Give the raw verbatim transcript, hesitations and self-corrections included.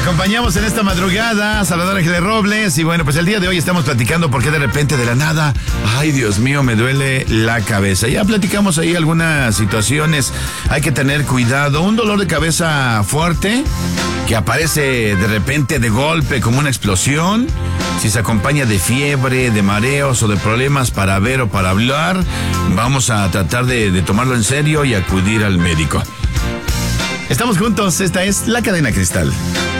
acompañamos en esta madrugada, Salvador Ángeles Robles. Y bueno, pues el día de hoy estamos platicando porque de repente de la nada, ay Dios mío, me duele la cabeza. Ya platicamos ahí algunas situaciones, hay que tener cuidado. Un dolor de cabeza fuerte que aparece de repente de golpe como una explosión. Si se acompaña de fiebre, de mareos o de problemas para ver o para hablar, vamos a tratar de, de tomarlo en serio y acudir al médico. Estamos juntos, esta es La Cadena Cristal.